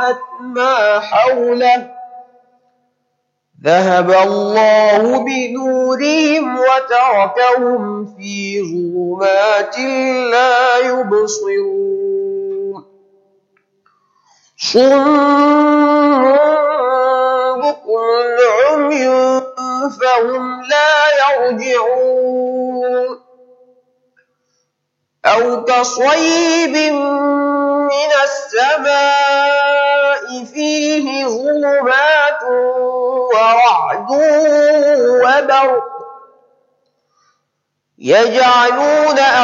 ما حوله ذهب الله بنورهم وتركهم في ظلمات لا يبصرون صم بكم عمي فهم لا يرجعون أو كصيب من السماء فيه ظلمات ورعد وبرق يجعلون